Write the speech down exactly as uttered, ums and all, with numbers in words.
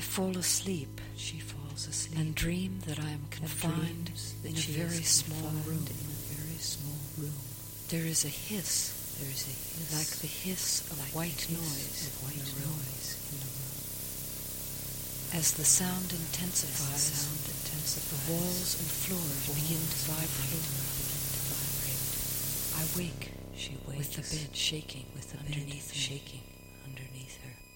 fall asleep. She falls asleep and dream that I am confined in a very small room. In a very small room. There is a hiss, There is a hiss, like the hiss of like white the hiss noise of white in the room. noise in the room. As the sound As intensifies, the sound the intensifies, walls and floors walls begin to and vibrate. floors begin to vibrate. I wake She wakes with the bed shaking with the underneath bed me. shaking underneath her.